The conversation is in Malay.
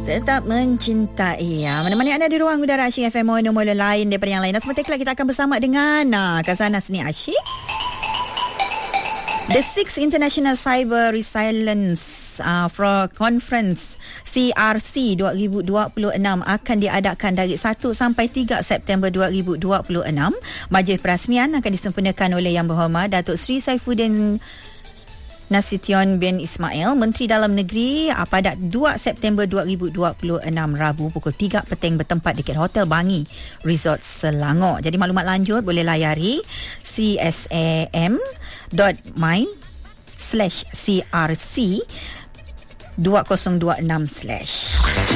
Tetap mencintai ya. Mana-mana anda di ruang udara Asyik FM, mula lain daripada yang lain. Dan sebentar lagi kita akan bersama dengan Khazanah Seni Asyik. The 6th International Cyber Resilience Conference CRC 2026 akan diadakan dari 1 sampai 3 September 2026. Majlis perasmian akan disempurnakan oleh Yang Berhormat Datuk Seri Saifuddin Nasution bin Ismail, Menteri Dalam Negeri, pada 2 September 2026 Rabu pukul 3 petang bertempat dekat Hotel Bangi Resort Selangor. Jadi maklumat lanjut boleh layari csam.my/crc 2026/